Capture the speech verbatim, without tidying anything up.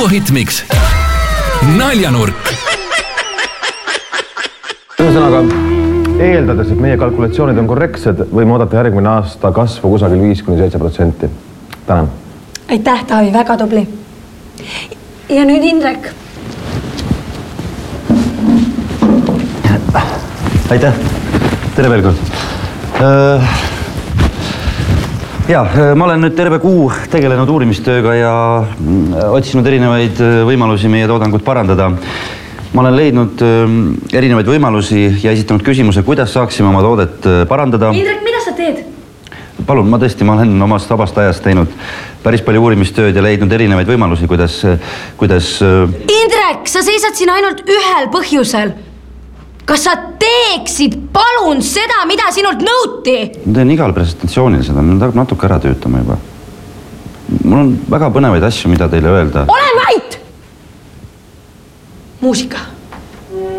duohitmiks Naljanurk. Ühesõnaga, eeldades, et meie kalkulatsioonid on korrektsed, võime oodata järgmine aasta kasvu kusagil viis kuni seitse protsenti. Tänan. Aitäh, Taavi, väga tubli. Ja nüüd Indrek. Aitäh. Tere veel kord. Ja, ma olen nüüd terve kuu tegelenud uurimistööga ja otsinud erinevaid võimalusi meie toodangut parandada. Ma olen leidnud erinevaid võimalusi ja esitanud küsimuse, kuidas saaksime oma toodet parandada. Indrek, mida sa teed? Palun, ma tõesti, ma olen omast vabast ajast teinud päris palju uurimistööd ja leidnud erinevaid võimalusi, kuidas... kuidas... Indrek, sa seisad siin ainult ühel põhjusel. Kas sa teeksid palun seda, mida sinult nõuti? Ma teen igal presentatsioonil seda, ma tahab natuke ära töötama juba. Mul on väga põnevaid asju, mida teile öelda. Ole vait! Muusika.